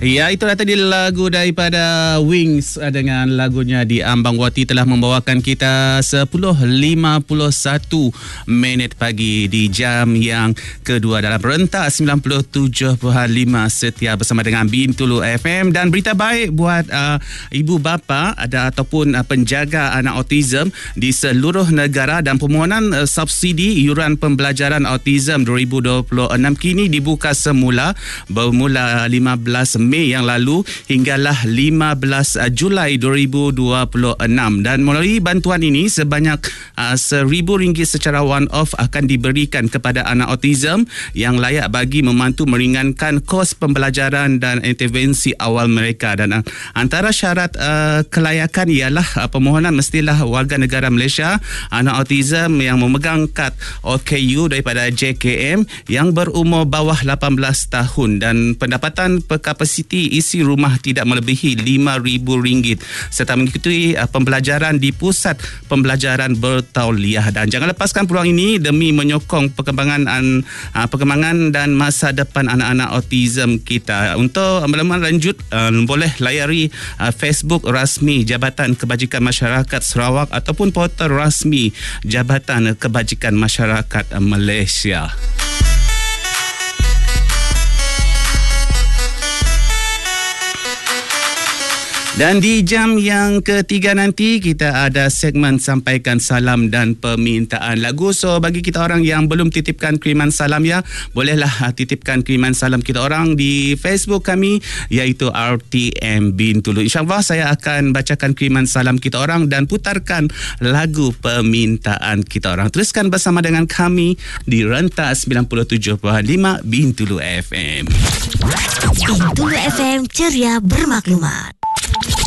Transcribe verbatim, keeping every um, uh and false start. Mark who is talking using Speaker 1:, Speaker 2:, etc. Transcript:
Speaker 1: Ya, itulah tadi lagu daripada Wings dengan lagunya Di Ambang Wati telah membawakan kita sepuluh lima puluh satu minit pagi di jam yang kedua dalam Rentak sembilan puluh tujuh perpuluhan lima setia bersama dengan Bintulu F M. Dan berita baik buat uh, ibu bapa ada ataupun uh, penjaga anak autism di seluruh negara, dan permohonan uh, subsidi iuran pembelajaran autism dua ribu dua puluh enam kini dibuka semula bermula lima belas Mei yang lalu hinggalah lima belas Julai dua ribu dua puluh enam, dan melalui bantuan ini sebanyak uh, seribu ringgit secara one off akan diberikan kepada anak autism yang layak bagi membantu meringankan kos pembelajaran dan intervensi awal mereka. Dan uh, antara syarat uh, kelayakan ialah uh, permohonan mestilah warga negara Malaysia, anak autism yang memegang kad O K U daripada J K M yang berumur bawah lapan belas tahun, dan pendapatan per kapasiti isi rumah tidak melebihi lima ribu ringgit serta mengikuti uh, pembelajaran di pusat pembelajaran bertauliah. Dan jangan lepaskan peluang ini demi menyokong perkembangan uh, perkembangan dan masa depan anak-anak autism kita. Untuk maklumat lanjut uh, boleh layari uh, Facebook rasmi Jabatan Kebajikan Masyarakat Sarawak ataupun portal rasmi Jabatan Kebajikan Masyarakat Malaysia. Dan di jam yang ketiga nanti kita ada segmen sampaikan salam dan permintaan lagu. So bagi kita orang yang belum titipkan kiriman salam, ya, bolehlah titipkan kiriman salam kita orang di Facebook kami iaitu R T M Bintulu. InsyaAllah saya akan bacakan kiriman salam kita orang dan putarkan lagu permintaan kita orang. Teruskan bersama dengan kami di Rentak sembilan puluh tujuh perpuluhan lima Bintulu F M.
Speaker 2: Bintulu F M, ceria bermaklumat.